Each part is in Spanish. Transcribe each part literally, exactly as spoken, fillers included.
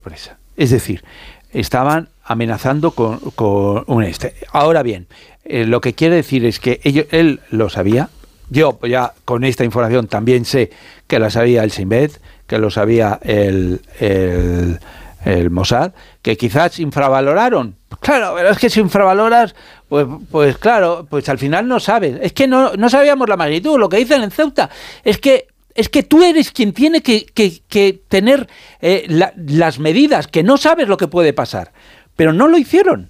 sorpresa. Es decir, estaban amenazando con, con un este. Ahora bien, eh, lo que quiere decir es que ellos, él lo sabía. Yo ya con esta información también sé que la sabía el Shin Bet, que lo sabía el, el, el Mossad, que quizás infravaloraron. Claro, pero es que si infravaloras, pues, pues claro, pues al final no sabes. Es que no, no sabíamos la magnitud. Lo que dicen en Ceuta es que es que tú eres quien tiene que, que, que tener eh, la, las medidas, que no sabes lo que puede pasar. Pero no lo hicieron.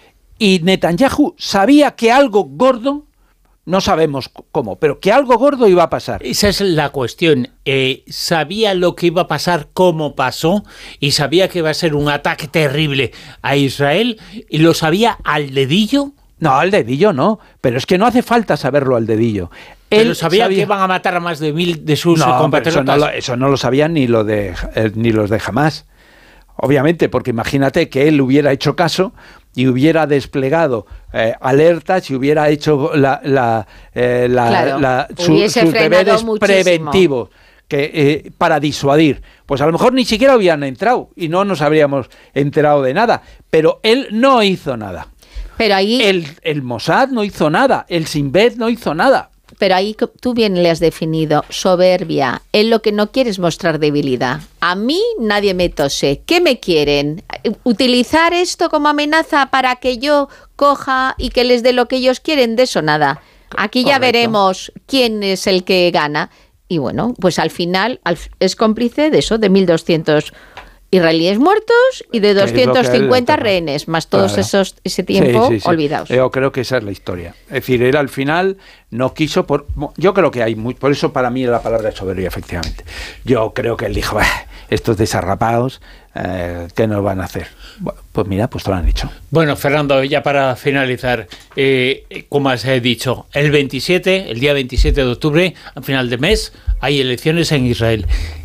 Y Netanyahu sabía que algo gordo, no sabemos cómo, pero que algo gordo iba a pasar. Esa es la cuestión. Eh, sabía lo que iba a pasar, cómo pasó, y sabía que iba a ser un ataque terrible a Israel, y lo sabía al dedillo. No, al dedillo no, pero es que no hace falta saberlo al dedillo. Él pero sabía, sabía que iban a matar a más de mil de sus no, compatriotas. Eso no, lo, eso no lo sabían ni, lo de, eh, ni los de Hamás. Obviamente, porque imagínate que él hubiera hecho caso y hubiera desplegado eh, alertas y hubiera hecho la, la, eh, la, claro, la, su, sus deberes muchísimo. preventivos que, eh, para disuadir. Pues a lo mejor ni siquiera hubieran entrado y no nos habríamos enterado de nada. Pero él no hizo nada. Pero ahí... El, el Mossad no hizo nada. El Shin Bet no hizo nada. Pero ahí tú bien le has definido soberbia. Él lo que no quiere es mostrar debilidad. A mí nadie me tose. ¿Qué me quieren? ¿Utilizar esto como amenaza para que yo coja y que les dé lo que ellos quieren? De eso nada. Aquí ya Correcto. Veremos quién es el que gana. Y bueno, pues al final es cómplice de eso, de mil doscientos israelíes muertos y de doscientos cincuenta rehenes, más todos claro. esos ese tiempo sí, sí, sí. olvidados. Yo creo que esa es la historia. Es decir, él al final no quiso, por, yo creo que hay, muy, por eso para mí la palabra es soberbia, efectivamente. Yo creo que él dijo, estos desarrapados, eh, ¿qué nos van a hacer? Bueno, pues mira, pues te lo han dicho. Bueno, Fernando, ya para finalizar, eh, como has dicho, el veintisiete, el día veintisiete de octubre, al final de mes, hay elecciones en Israel.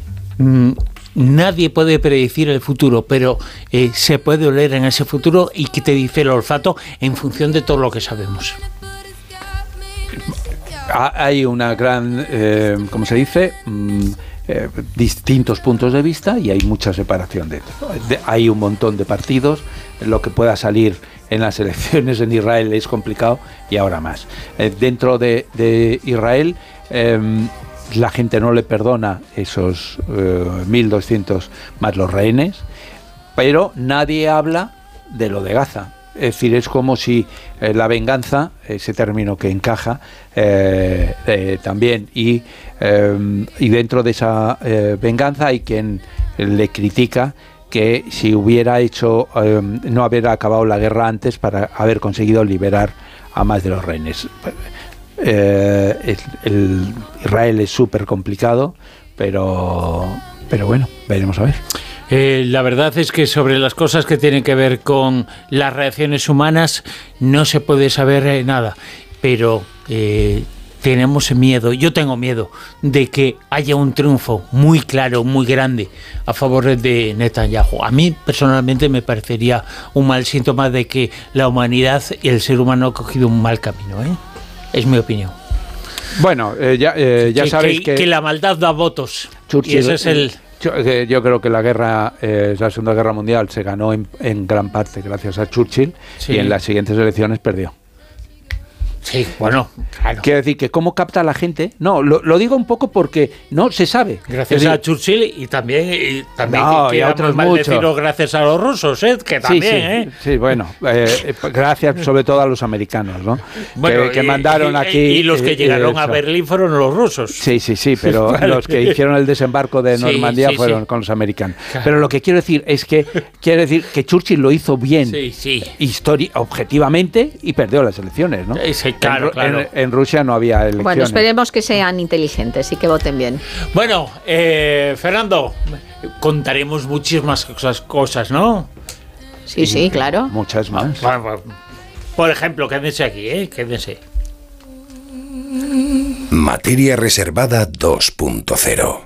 Mm, Nadie puede predecir el futuro, pero eh, se puede oler en ese futuro y que te dice el olfato en función de todo lo que sabemos. Hay una gran, eh, ¿cómo se dice? Mm, eh, distintos puntos de vista y hay mucha separación de, de hay un montón de partidos. Lo que pueda salir en las elecciones en Israel es complicado y ahora más. Eh, dentro de, de Israel... Eh, la gente no le perdona esos eh, mil doscientos más los rehenes, pero nadie habla de lo de Gaza. Es decir, es como si eh, la venganza, ese término que encaja eh, eh, también, y, eh, y dentro de esa eh, venganza hay quien le critica que si hubiera hecho, eh, no haber acabado la guerra antes para haber conseguido liberar a más de los rehenes. Eh, el, el Israel es súper complicado, pero, pero bueno, veremos a ver. Eh, la verdad es que sobre las cosas que tienen que ver con las reacciones humanas no se puede saber eh, nada, pero eh, tenemos miedo, yo tengo miedo de que haya un triunfo muy claro, muy grande a favor de Netanyahu. A mí personalmente me parecería un mal síntoma de que la humanidad y el ser humano ha cogido un mal camino, ¿eh? Es mi opinión. Bueno, eh, ya, eh, ya que, sabéis que, que... que la maldad da votos. Churchill, y ese es el... Yo, yo creo que la guerra, eh, la Segunda Guerra Mundial se ganó en, en gran parte gracias a Churchill, sí. Y en las siguientes elecciones perdió. Sí, bueno, claro. Quiero decir que cómo capta a la gente. No, lo, lo digo un poco porque no se sabe. Gracias decir, a Churchill y también, y también no, que y a otros muchos. Gracias a los rusos, ¿eh? Que también, sí, sí, ¿eh? Sí, bueno, eh, gracias sobre todo a los americanos, ¿no? Bueno, que, que y, mandaron y, aquí. Y los que eh, llegaron eso. a Berlín fueron los rusos. Sí, sí, sí, pero vale. Los que hicieron el desembarco de Normandía sí, sí, fueron sí. con los americanos. Claro. Pero lo que quiero decir es que quiere decir que Churchill lo hizo bien, sí, sí. Histori- objetivamente, y perdió las elecciones, ¿no? Sí, claro, en, claro. En, en Rusia no había elecciones. Bueno, esperemos que sean inteligentes y que voten bien. Bueno, eh, Fernando, contaremos muchísimas cosas, cosas, ¿no? Sí, y, sí, claro. Muchas más. Por ejemplo, quédense aquí, ¿eh? Quédense. Materia reservada dos punto cero.